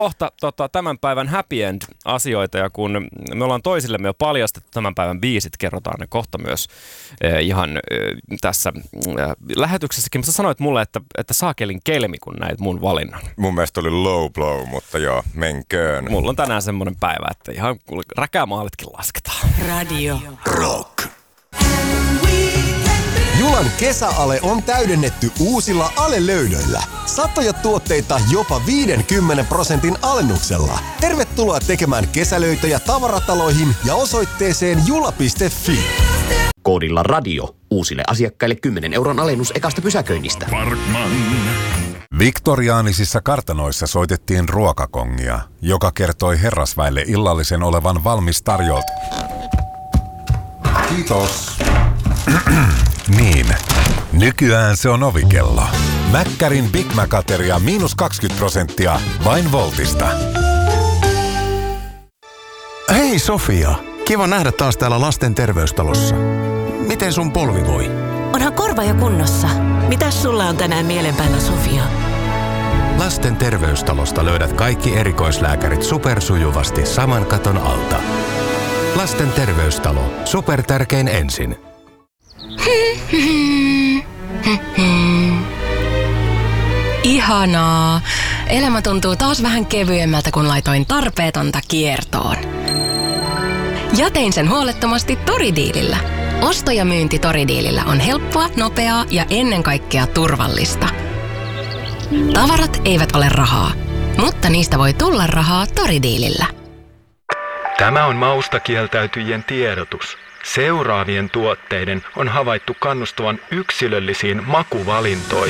kohta tämän päivän happy end-asioita, ja kun me ollaan toisillemme jo paljastettu tämän päivän biisit, kerrotaan ne kohta myös ihan tässä lähetyksessäkin. Mutta sä sanoit mulle, että saakelin kelmi, kun näit mun valinnan. Mun mielestä oli low blow, mutta joo, menköön. Mulla on tänään semmoinen päivä, että ihan räkämaalitkin lasketaan. Radio Rock. Julan kesäale on täydennetty uusilla Ale-löydöillä. Satoja tuotteita jopa 50% alennuksella. Tervetuloa tekemään kesälöitöjä tavarataloihin ja osoitteeseen jula.fi. Koodilla radio. Uusille asiakkaille 10 € alennus ekasta pysäköinnistä. Parkman. Viktoriaanisissa kartanoissa soitettiin ruokakongia, joka kertoi herrasväelle illallisen olevan valmis tarjolta. Kiitos. Niin, nykyään se on ovikello. Mäkkärin Big Mac-ateria -20% vain Voltista. Hei Sofia, kiva nähdä taas täällä lasten terveystalossa. Miten sun polvi voi? Onhan korva jo kunnossa. Mitäs sulla on tänään mielen päällä, Sofia? Lasten terveystalosta löydät kaikki erikoislääkärit supersujuvasti saman katon alta. Lasten terveystalo. Supertärkein ensin. Ihanaa. Elämä tuntuu taas vähän kevyemmältä, kun laitoin tarpeetonta kiertoon. Ja tein sen huolettomasti Toridiilillä. Osto- ja myynti Toridiilillä on helppoa, nopeaa ja ennen kaikkea turvallista. Tavarat eivät ole rahaa, mutta niistä voi tulla rahaa Toridiilillä. Tämä on maustakieltäytyjien tiedotus. Seuraavien tuotteiden on havaittu kannustavan yksilöllisiin makuvalintoihin.